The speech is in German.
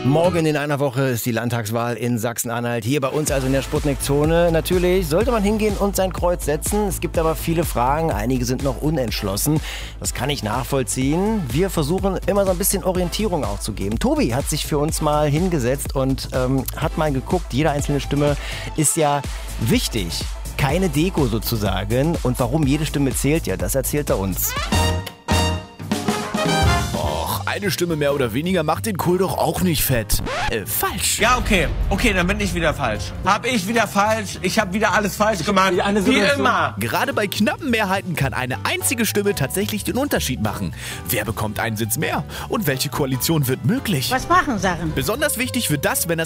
Morgen in einer Woche ist die Landtagswahl in Sachsen-Anhalt. Hier bei uns also in der Sputnik-Zone. Natürlich sollte man hingehen und sein Kreuz setzen. Es gibt aber viele Fragen. Einige sind noch unentschlossen. Das kann ich nachvollziehen. Wir versuchen immer so ein bisschen Orientierung auch zu geben. Tobi hat sich für uns mal hingesetzt und hat mal geguckt. Jede einzelne Stimme ist ja wichtig. Keine Deko sozusagen. Und warum jede Stimme zählt, ja, das erzählt er uns. Eine Stimme mehr oder weniger macht den Kohl doch auch nicht fett. Falsch. Ja, okay. Okay, dann bin ich wieder falsch. Hab ich wieder falsch. Ich habe wieder alles falsch gemacht. Wie immer. Gerade bei knappen Mehrheiten kann eine einzige Stimme tatsächlich den Unterschied machen. Wer bekommt einen Sitz mehr? Und welche Koalition wird möglich? Was machen Sachen? Besonders wichtig wird das, wenn das